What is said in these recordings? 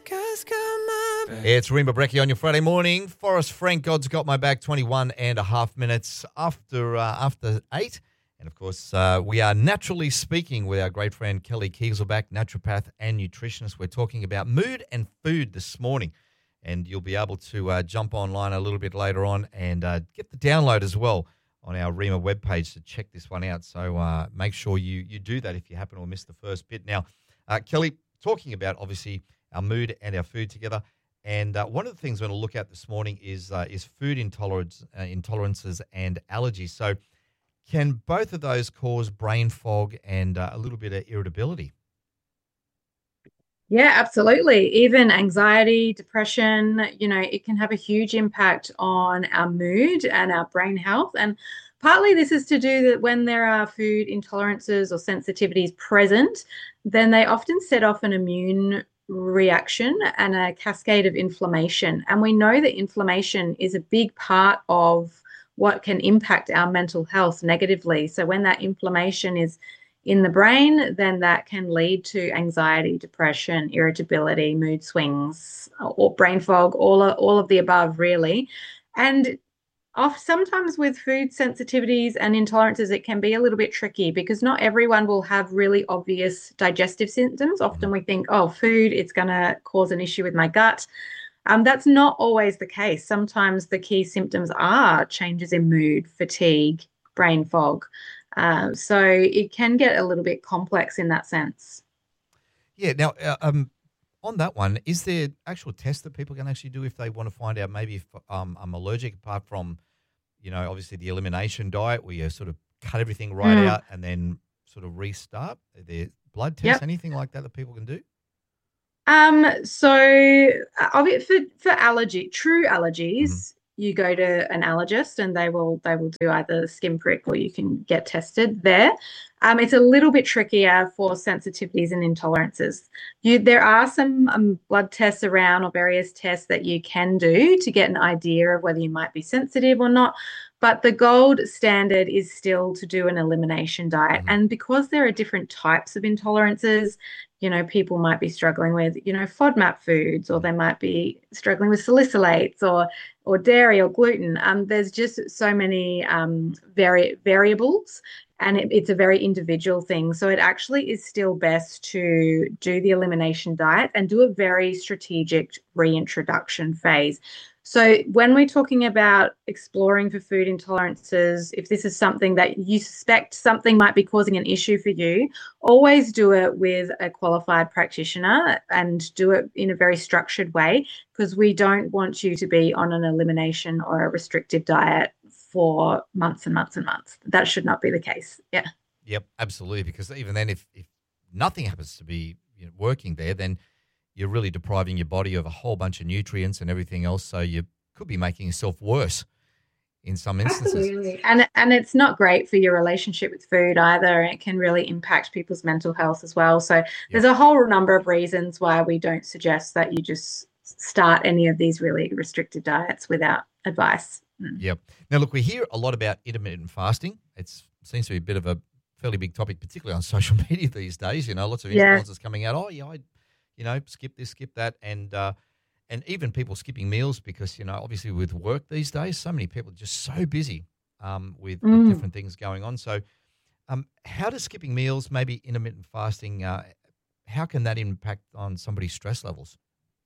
It's Rimba Brekkie on your Friday morning. Forrest Frank, God's Got My Back, 21 and a half minutes after 8. And, of course, we are naturally speaking with our great friend Kelly Kieselbach, naturopath and nutritionist. We're talking about mood and food this morning. And you'll be able to jump online a little bit later on and get the download as well on our Rima webpage to check this one out. So make sure you do that if you happen to miss the first bit. Now, Kelly, talking about, obviously, our mood and our food together. And one of the things we're going to look at this morning is food intolerances and allergies. So can both of those cause brain fog and a little bit of irritability? Yeah, absolutely. Even anxiety, depression, it can have a huge impact on our mood and our brain health. And partly this is to do that when there are food intolerances or sensitivities present, then they often set off an immune reaction and a cascade of inflammation. And we know that inflammation is a big part of what can impact our mental health negatively. So when that inflammation is in the brain, then that can lead to anxiety, depression, irritability, mood swings, or brain fog, all of the above, really. And sometimes with food sensitivities and intolerances, it can be a little bit tricky because not everyone will have really obvious digestive symptoms. Often we think, oh, food, it's going to cause an issue with my gut. That's not always the case. Sometimes the key symptoms are changes in mood, fatigue, brain fog. So it can get a little bit complex in that sense. Yeah. Now, on that one, is there actual tests that people can actually do if they want to find out maybe if I'm allergic, apart from, obviously the elimination diet where you sort of cut everything right out and then sort of restart? Are there blood tests, anything like that people can do? So for true allergies, you go to an allergist and they will do either skin prick or you can get tested there. It's a little bit trickier for sensitivities and intolerances. There are some blood tests around or various tests that you can do to get an idea of whether you might be sensitive or not. But the gold standard is still to do an elimination diet. And because there are different types of intolerances, people might be struggling with, FODMAP foods, or they might be struggling with salicylates or dairy or gluten. There's just so many variables, and it's a very individual thing. So it actually is still best to do the elimination diet and do a very strategic reintroduction phase. So when we're talking about exploring for food intolerances, if this is something that you suspect something might be causing an issue for you, always do it with a qualified practitioner and do it in a very structured way, because we don't want you to be on an elimination or a restrictive diet for months and months and months. That should not be the case. Yeah. Yep, absolutely. Because even then, if nothing happens to be working there, then you're really depriving your body of a whole bunch of nutrients and everything else. So you could be making yourself worse in some instances. Absolutely. And it's not great for your relationship with food either. It can really impact people's mental health as well. So there's a whole number of reasons why we don't suggest that you just start any of these really restricted diets without advice. Yep. Now, look, we hear a lot about intermittent fasting. It seems to be a bit of a fairly big topic, particularly on social media these days. Lots of influencers coming out, I skip this, skip that, and even people skipping meals because, obviously with work these days, so many people are just so busy with different things going on. So how does skipping meals, maybe intermittent fasting, how can that impact on somebody's stress levels?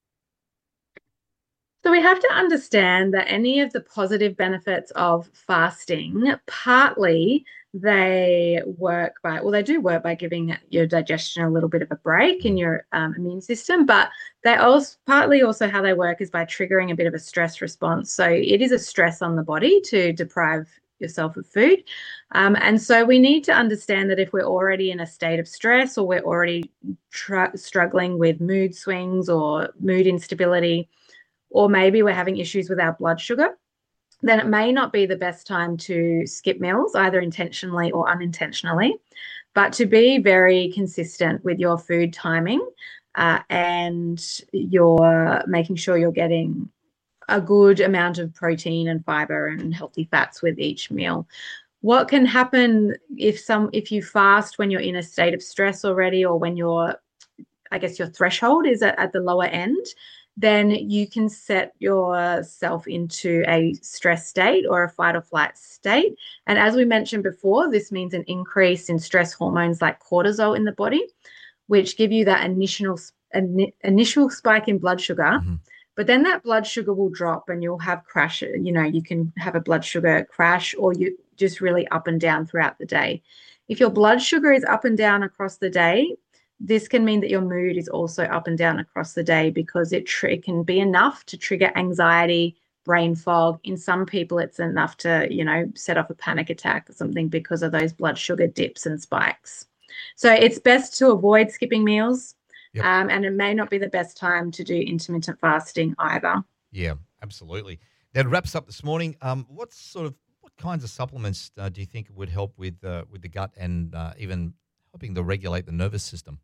So we have to understand that any of the positive benefits of fasting, partly they do work by giving your digestion a little bit of a break in your immune system, but they also partly also how they work is by triggering a bit of a stress response. So it is a stress on the body to deprive yourself of food. And so we need to understand that if we're already in a state of stress or we're already struggling with mood swings or mood instability, or maybe we're having issues with our blood sugar, then it may not be the best time to skip meals, either intentionally or unintentionally, but to be very consistent with your food timing and you're making sure you're getting a good amount of protein and fiber and healthy fats with each meal. What can happen if you fast when you're in a state of stress already, or when you're I guess your threshold is at the lower end, then you can set yourself into a stress state or a fight or flight state. And as we mentioned before, this means an increase in stress hormones like cortisol in the body, which give you that initial spike in blood sugar. Mm-hmm. But then that blood sugar will drop and you'll have crash. You can have a blood sugar crash, or you just really up and down throughout the day. If your blood sugar is up and down across the day, this can mean that your mood is also up and down across the day, because it can be enough to trigger anxiety, brain fog. In some people, it's enough to, set off a panic attack or something because of those blood sugar dips and spikes. So it's best to avoid skipping meals. Yep. And it may not be the best time to do intermittent fasting either. Yeah, absolutely. That wraps up this morning. What kinds of supplements do you think would help with the gut and even helping to regulate the nervous system?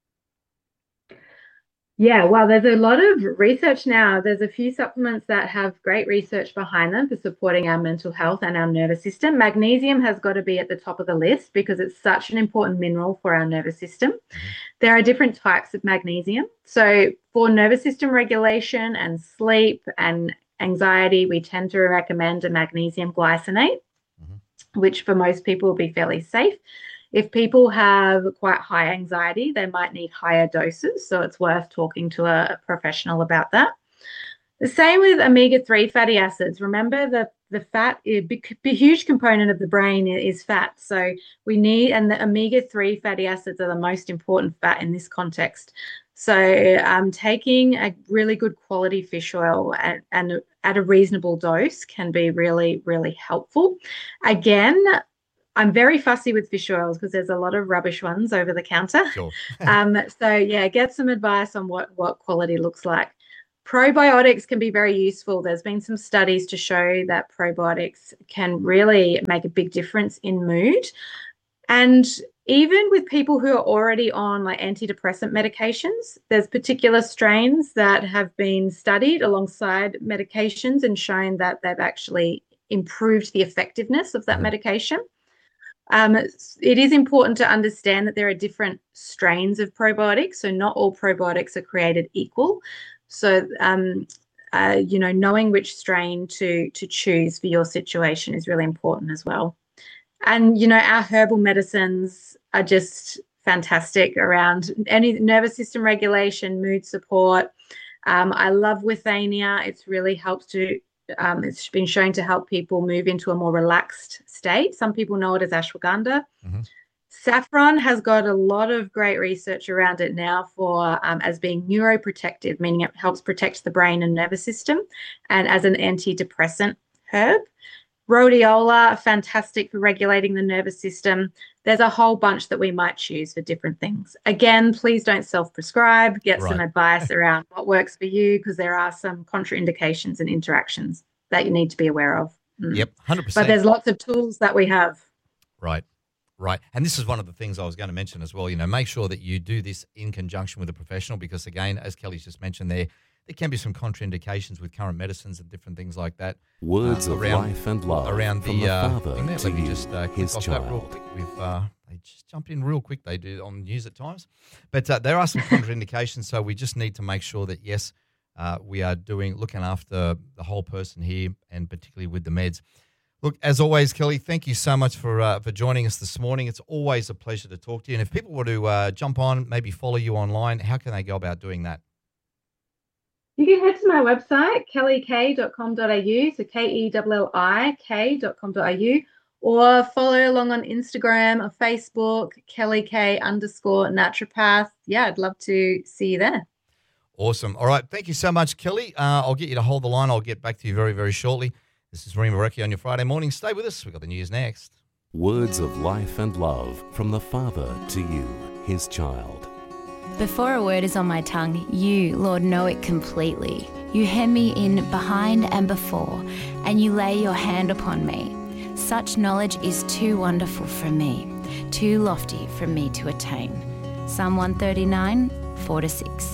Yeah, well, there's a lot of research now. There's a few supplements that have great research behind them for supporting our mental health and our nervous system. Magnesium has got to be at the top of the list because it's such an important mineral for our nervous system. Mm-hmm. There are different types of magnesium. So for nervous system regulation and sleep and anxiety, we tend to recommend a magnesium glycinate, mm-hmm. which for most people will be fairly safe. If people have quite high anxiety, they might need higher doses, so it's worth talking to a professional about that. The same with omega-3 fatty acids. Remember, the fat, a huge component of the brain is fat, so we need, and the omega-3 fatty acids are the most important fat in this context. So taking a really good quality fish oil and at a reasonable dose can be really, really helpful. Again, I'm very fussy with fish oils because there's a lot of rubbish ones over the counter. Sure. So yeah, get some advice on what quality looks like. Probiotics can be very useful. There's been some studies to show that probiotics can really make a big difference in mood. And even with people who are already on like antidepressant medications, there's particular strains that have been studied alongside medications and shown that they've actually improved the effectiveness of that mm-hmm. medication. It is important to understand that there are different strains of probiotics, so not all probiotics are created equal. So, knowing which strain to choose for your situation is really important as well. And, our herbal medicines are just fantastic around any nervous system regulation, mood support. I love Withania. It's really helped to it's been shown to help people move into a more relaxed state. Some people know it as ashwagandha. Mm-hmm. Saffron has got a lot of great research around it now for as being neuroprotective, meaning it helps protect the brain and nervous system, and as an antidepressant herb. Rhodiola, fantastic for regulating the nervous system. There's a whole bunch that we might choose for different things. Again, please don't self-prescribe. Get some advice around what works for you, because there are some contraindications and interactions that you need to be aware of. Yep, 100%. But there's lots of tools that we have. Right. And this is one of the things I was going to mention as well. Make sure that you do this in conjunction with a professional, because, again, as Kelly's just mentioned there can be some contraindications with current medicines and different things like that. Words of life and love around from the Father to Let me you, just his off child. that real quick. They just jump in real quick. They do on news at times. But there are some contraindications, so we just need to make sure that, yes, we are looking after the whole person here, and particularly with the meds. Look, as always, Kelly, thank you so much for joining us this morning. It's always a pleasure to talk to you. And if people want to jump on, maybe follow you online, how can they go about doing that? You can head to my website, kellyk.com.au, so kellik.com.au, or follow along on Instagram or Facebook, kellyk_naturopath. Yeah, I'd love to see you there. Awesome. All right. Thank you so much, Kelly. I'll get you to hold the line. I'll get back to you very, very shortly. This is Rima Recchi on your Friday morning. Stay with us. We've got the news next. Words of life and love from the Father to you, his child. Before a word is on my tongue, you, Lord, know it completely. You hem me in behind and before, and you lay your hand upon me. Such knowledge is too wonderful for me, too lofty for me to attain. Psalm 139, 4-6.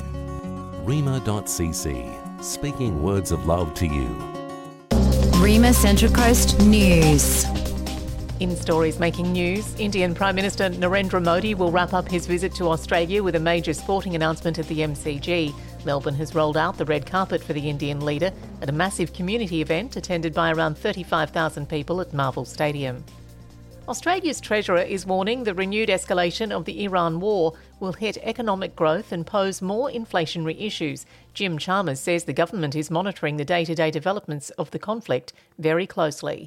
Rima.cc, speaking words of love to you. Rima Central Coast News. In stories making news, Indian Prime Minister Narendra Modi will wrap up his visit to Australia with a major sporting announcement at the MCG. Melbourne has rolled out the red carpet for the Indian leader at a massive community event attended by around 35,000 people at Marvel Stadium. Australia's Treasurer is warning the renewed escalation of the Iran war will hit economic growth and pose more inflationary issues. Jim Chalmers says the government is monitoring the day-to-day developments of the conflict very closely.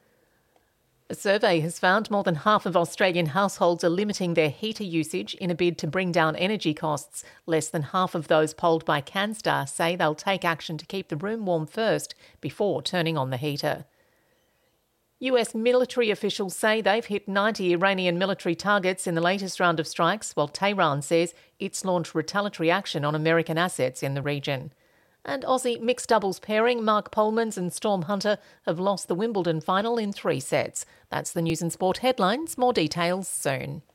A survey has found more than half of Australian households are limiting their heater usage in a bid to bring down energy costs. Less than half of those polled by CanStar say they'll take action to keep the room warm first before turning on the heater. US military officials say they've hit 90 Iranian military targets in the latest round of strikes, while Tehran says it's launched retaliatory action on American assets in the region. And Aussie mixed doubles pairing Mark Polmans and Storm Hunter have lost the Wimbledon final in 3 sets. That's the news and sport headlines. More details soon.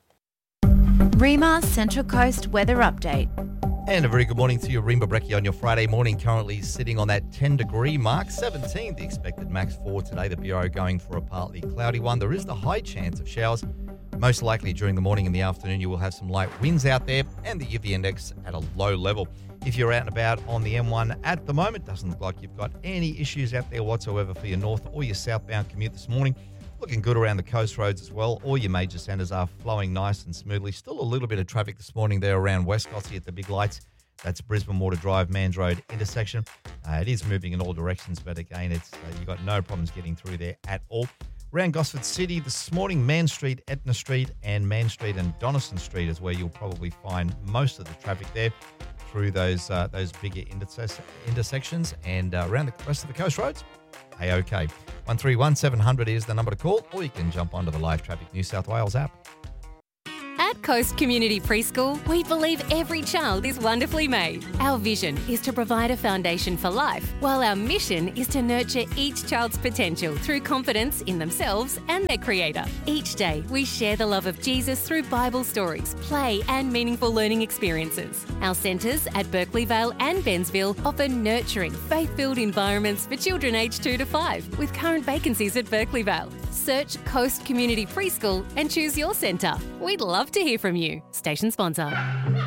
Rima Central Coast weather update. And a very good morning to you, Rimba Brekkie, on your Friday morning. Currently sitting on that 10-degree mark, 17 the expected max for today. The Bureau going for a partly cloudy one. There is the high chance of showers. Most likely during the morning and the afternoon, you will have some light winds out there and the UV index at a low level. If you're out and about on the M1 at the moment, doesn't look like you've got any issues out there whatsoever for your north or your southbound commute this morning. Looking good around the coast roads as well. All your major centres are flowing nice and smoothly. Still a little bit of traffic this morning there around West Gossie at the big lights. That's Brisbane Water Drive, Mans Road intersection. It is moving in all directions, but again, it's you've got no problems getting through there at all. Around Gosford City this morning, Mann Street, Etna Street, and Mann Street and Donaldson Street is where you'll probably find most of the traffic there through those bigger intersections, and around the rest of the coast roads. A-OK. 131700 is the number to call, or you can jump onto the Live Traffic New South Wales app. At Coast Community Preschool, we believe every child is wonderfully made. Our vision is to provide a foundation for life, while our mission is to nurture each child's potential through confidence in themselves and their Creator. Each day, we share the love of Jesus through Bible stories, play and meaningful learning experiences. Our centres at Berkeley Vale and Bensville offer nurturing, faith-filled environments for children aged 2 to 5, with current vacancies at Berkeley Vale. Search Coast Community Preschool and choose your centre. We'd love to hear from you. Station sponsor.